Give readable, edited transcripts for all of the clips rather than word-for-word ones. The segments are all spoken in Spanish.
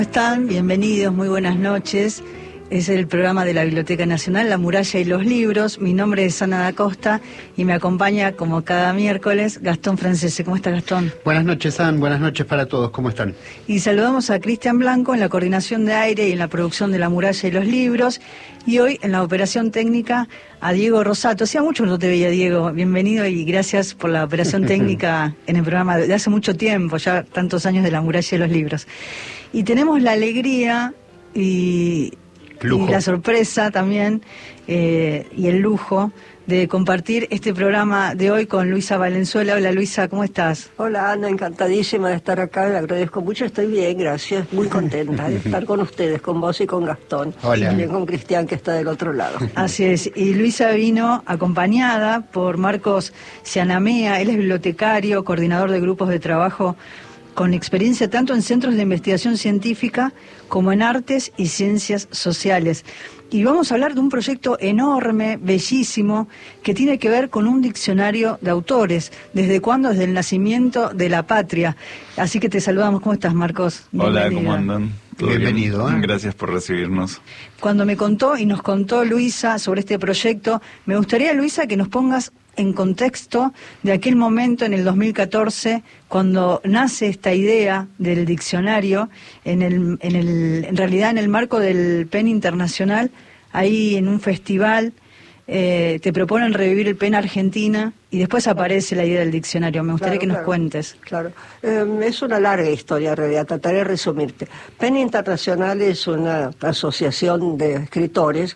¿Están? Bienvenidos, muy buenas noches. Es el programa de la Biblioteca Nacional, La Muralla y los Libros. Mi nombre es Ana da Costa y me acompaña, como cada miércoles, Gastón Francese. ¿Cómo está, Gastón? Buenas noches, Ana. Buenas noches para todos. ¿Cómo están? Y saludamos a Cristian Blanco en la coordinación de aire y en la producción de La Muralla y los Libros. Y hoy, en la operación técnica, a Diego Rosato. Hacía mucho que no te veía, Diego. Bienvenido y gracias por la operación técnica en el programa de hace mucho tiempo, ya tantos años de La Muralla y los Libros. Y tenemos la alegría y la sorpresa también y el lujo de compartir este programa de hoy con Luisa Valenzuela. Hola, Luisa, ¿cómo estás? Hola, Ana, encantadísima de estar acá, le agradezco mucho, estoy bien, gracias, muy contenta de estar con ustedes, con vos y con Gastón. Hola. Y también con Cristian, que está del otro lado. Así es, y Luisa vino acompañada por Marcos Cianamea. Él es bibliotecario, coordinador de grupos de trabajo con experiencia tanto en centros de investigación científica como en artes y ciencias sociales. Y vamos a hablar de un proyecto enorme, bellísimo, que tiene que ver con un diccionario de autores. ¿Desde cuándo? Desde el nacimiento de la patria. Así que te saludamos. ¿Cómo estás, Marcos? Hola, ¿cómo andan? Bienvenido. Gracias por recibirnos. Cuando me contó y nos contó Luisa sobre este proyecto, me gustaría, Luisa, que nos pongas en contexto de aquel momento en el 2014, cuando nace esta idea del diccionario, en realidad en el marco del PEN Internacional, ahí en un festival, te proponen revivir el PEN Argentina y después aparece la idea del diccionario. Me gustaría que nos cuentes. Claro, es una larga historia en realidad, trataré de resumirte. PEN Internacional es una asociación de escritores,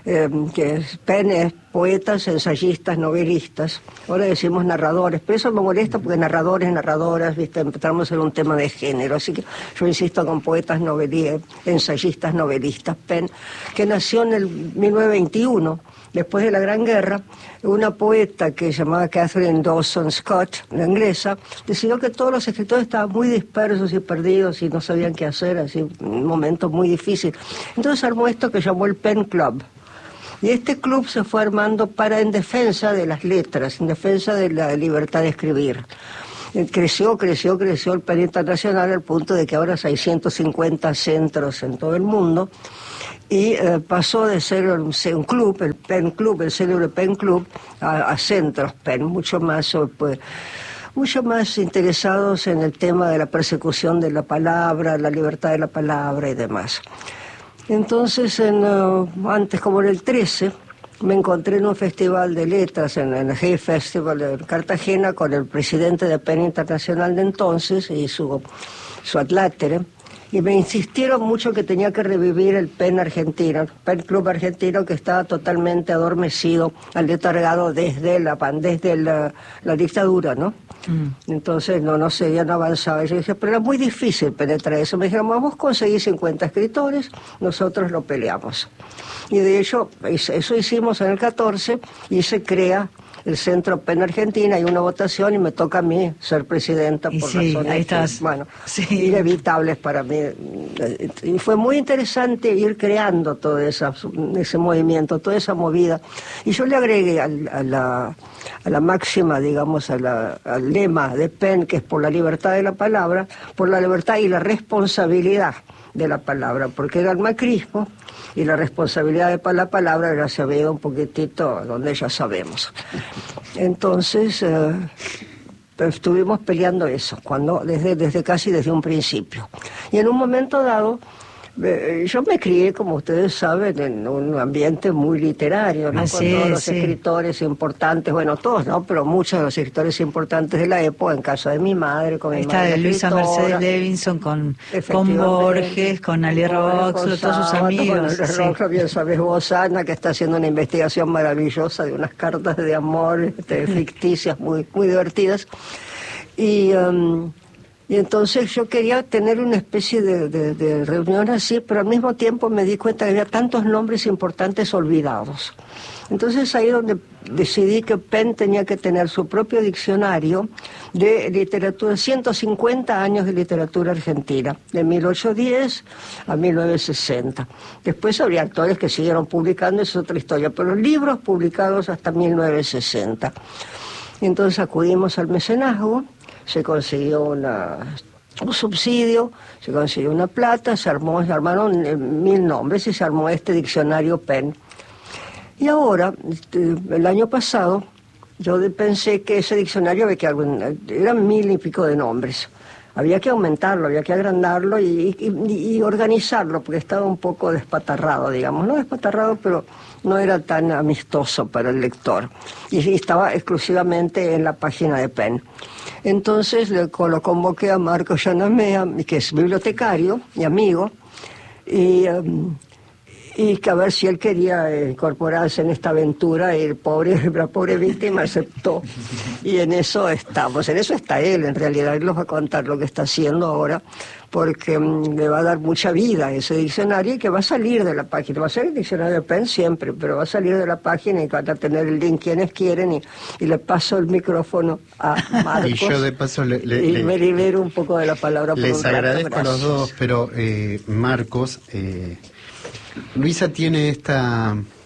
PEN es poetas, ensayistas, novelistas, ahora decimos narradores, pero eso me molesta porque narradores, narradoras, ¿viste? Empezamos en un tema de género, así que yo insisto con poetas, ensayistas, novelistas, PEN, que nació en el 1921, después de la Gran Guerra. Una poeta que se llamaba Catherine Dawson Scott, la inglesa, decidió que todos los escritores estaban muy dispersos y perdidos y no sabían qué hacer, así, un momento muy difícil. Entonces armó esto que llamó el PEN Club. Y este club se fue armando en defensa de las letras, en defensa de la libertad de escribir. Creció el PEN Internacional al punto de que ahora hay 150 centros en todo el mundo. Y pasó de ser un club, el PEN Club, el célebre PEN Club, a centros PEN, mucho más interesados en el tema de la persecución de la palabra, la libertad de la palabra y demás. Entonces, antes como en el 13, me encontré en un festival de letras, en el Hay Festival de Cartagena, con el presidente de PEN Internacional de entonces y su adlátere. Y me insistieron mucho que tenía que revivir el PEN argentino, el PEN Club argentino, que estaba totalmente adormecido, aletargado desde la dictadura, ¿no? Entonces no seguían avanzando. Yo dije, pero era muy difícil penetrar eso. Me dijeron, vamos a conseguir 50 escritores, nosotros lo peleamos. Y de hecho, eso hicimos en el 14 y se crea el Centro PEN Argentina, hay una votación y me toca a mí ser presidenta por razones inevitables para mí. Y fue muy interesante ir creando todo ese movimiento, toda esa movida. Y yo le agregué a la máxima, digamos, al lema de PEN, que es por la libertad de la palabra, por la libertad y la responsabilidad de la palabra, porque era el macrismo y la responsabilidad de la palabra ya se ve un poquitito donde ya sabemos. Entonces estuvimos peleando eso, desde un principio. Y en un momento dado, yo me crié, como ustedes saben, en un ambiente muy literario, ¿no? Con todos los escritores importantes, bueno, todos, ¿no? Pero muchos de los escritores importantes de la época, en casa de mi madre, con mi madre. Está de Luisa Mercedes Levinson, con Borges, con Ali Roxlo, todos sus amigos. Con Roxlo, bien sabes vos, Ana, que está haciendo una investigación maravillosa de unas cartas de amor ficticias muy, muy divertidas. Y entonces yo quería tener una especie de reunión así, pero al mismo tiempo me di cuenta que había tantos nombres importantes olvidados. Entonces ahí donde decidí que PEN tenía que tener su propio diccionario de literatura, 150 años de literatura argentina, de 1810 a 1960. Después habría autores que siguieron publicando, es otra historia, pero libros publicados hasta 1960. Entonces acudimos al mecenazgo, se consiguió una un subsidio, se consiguió una plata, se armaron 1000 nombres y se armó este diccionario PEN. Y ahora, el año pasado, yo pensé que ese diccionario eran 1000 y pico de nombres. Había que aumentarlo, había que agrandarlo y organizarlo, porque estaba un poco despatarrado, digamos. No despatarrado, pero no era tan amistoso para el lector. Y estaba exclusivamente en la página de PEN. Entonces lo convoqué a Marco Yanamea, que es bibliotecario y amigo, y que a ver si él quería incorporarse en esta aventura, y la pobre víctima aceptó. Y en eso estamos, en eso está él, en realidad. Él nos va a contar lo que está haciendo ahora, porque le va a dar mucha vida a ese diccionario, y que va a salir de la página. Va a ser el diccionario de PEN siempre, pero va a salir de la página y van a tener el link quienes quieren, y le paso el micrófono a Marcos. Y yo de paso me libero un poco de la palabra por les un rato. agradezco a los dos, pero Marcos, Luisa tiene esta